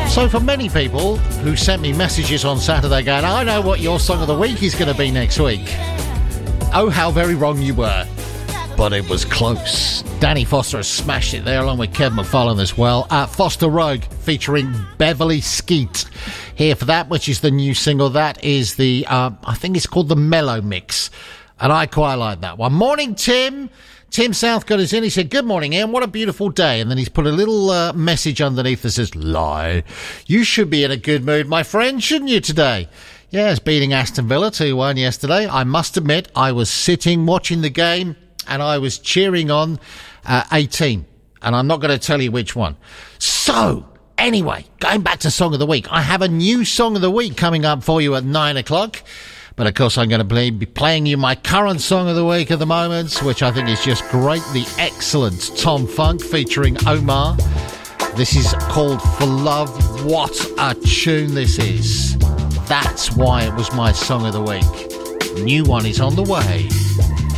So for many people who sent me messages on Saturday going, I know what your song of the week is going to be next week. Oh, how very wrong you were. But it was close. Danny Foster has smashed it there along with Kev McFarlane as well. Foster Rogue featuring Beverly Skeet here for that, which is the new single. That is the, I think it's called the Mellow Mix. And I quite like that one. Morning, Tim. Tim Southcott is in. He said, good morning, Ian. What a beautiful day. And then he's put a little message underneath that says, lie. You should be in a good mood, my friend, shouldn't you, today? Yes, beating Aston Villa 2-1 yesterday. I must admit, I was sitting watching the game and I was cheering on a team. And I'm not going to tell you which one. So, anyway, going back to Song of the Week. I have a new Song of the Week coming up for you at 9 o'clock. But, of course, I'm going to be playing you my current Song of the Week at the moment, which I think is just great. The excellent Tom Funk featuring Omar. This is called For Love. What a tune this is. That's why it was my Song of the Week. New one is on the way.